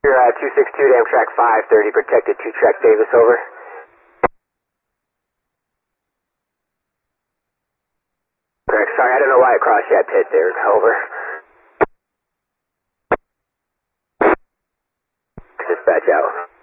You're 262 to Amtrak 530, protected 2-track Davis, over. Correct, sorry, I don't know why I crossed that pit there, over. Dispatch out.